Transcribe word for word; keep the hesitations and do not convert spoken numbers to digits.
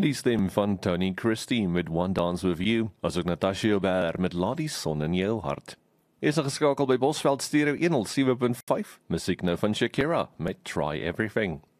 Die stem van Tony Christie met One Dance With You, as ook Natasha Joubert met Laat die son in jou hart. Is geskakel by Bosveld Stereo honderd sewe punt vyf, musiek nou van Shakira met Try Everything.